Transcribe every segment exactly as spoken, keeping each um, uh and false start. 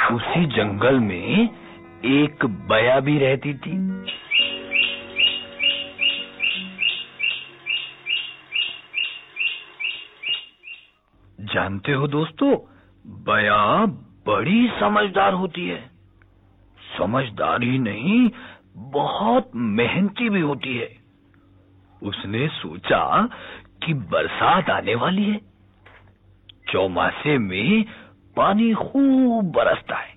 उसी जंगल में एक बया भी रहती थी। जानते हो दोस्तों, बया बड़ी समझदार होती है। समझदार ही नहीं, बहुत मेहनती भी होती है। उसने सोचा कि बरसात आने वाली है, चौमासे में पानी खूब बरसता है,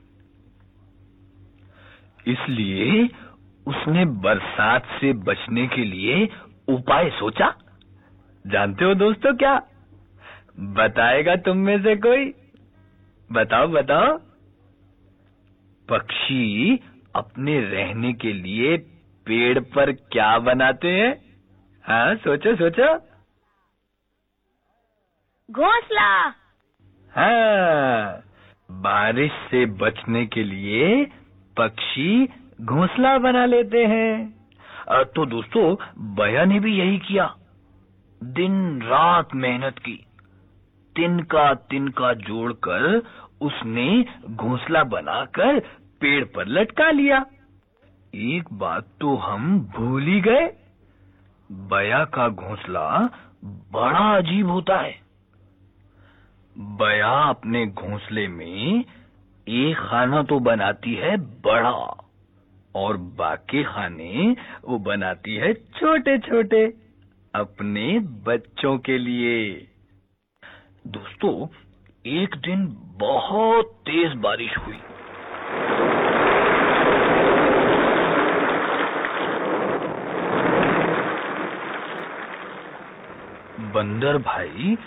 इसलिए उसने बरसात से बचने के लिए उपाय सोचा। जानते हो दोस्तों क्या? बताएगा तुम में से कोई? बताओ बताओ। पक्षी अपने रहने के लिए पेड़ पर क्या बनाते हैं? हाँ, सोचो सोचो। घोंसला। हाँ, बारिश से बचने के लिए पक्षी घोंसला बना लेते हैं। तो दोस्तों, बया ने भी यही किया। दिन रात मेहनत की, तिनका तिनका जोड़कर उसने घोंसला बनाकर पेड़ पर लटका लिया। एक बात तो हम भूल ही गए, बया का घोंसला बड़ा अजीब होता है। बया अपने घोंसले में एक खाना तो बनाती है बड़ा, और बाकी खाने वो बनाती है छोटे छोटे, अपने बच्चों के लिए। दोस्तों, एक दिन बहुत तेज बारिश हुई। बंदर भाई